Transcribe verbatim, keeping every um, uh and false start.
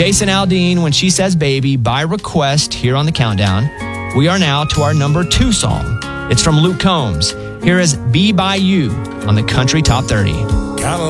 Jason Aldean, When She Says Baby, by request here on the Countdown. We are now to our number two song. It's from Luke Combs. Here is Be By You on the Country Top thirty. Come